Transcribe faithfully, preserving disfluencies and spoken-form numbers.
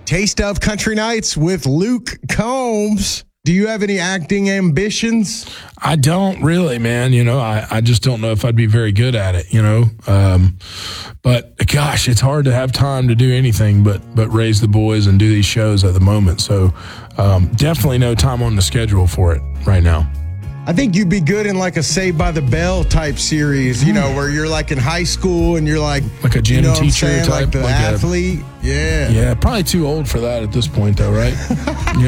Taste of Country Nights with Luke Combs. Do you have any acting ambitions? I don't really, man. You know, I, I just don't know if I'd be very good at it, you know. Um, but, gosh, it's hard to have time to do anything but but raise the boys and do these shows at the moment. So um, definitely no time on the schedule for it right now. I think you'd be good in like a Saved by the Bell type series, you know, where you're like in high school and you're like, like a gym you know teacher what I'm saying? type, like the like athlete. A, yeah. Yeah, probably too old for that at this point, though, right? You